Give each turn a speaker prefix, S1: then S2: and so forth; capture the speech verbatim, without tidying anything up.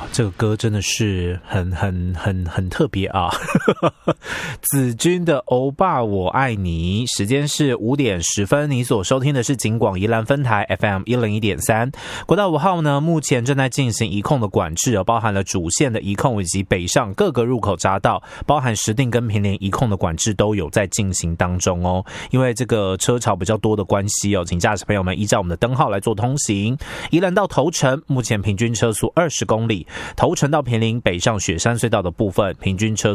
S1: 这个歌真的是很很很很特别啊！子君的欧巴我爱你，时间是五点十分，你所收听的是警广宜兰分台 F M 一零一点三。国道五号呢，目前正在进行移控的管制哦，包含了主线的移控以及北上各个入口匝道，包含石碇跟坪林移控的管制都有在进行当中哦。因为这个车潮比较多的关系哦，请驾驶朋友们依照我们的灯号来做通行。宜兰到头城，目前平均车速二十公里。头城到坪林北上雪山隧道的部分，平均车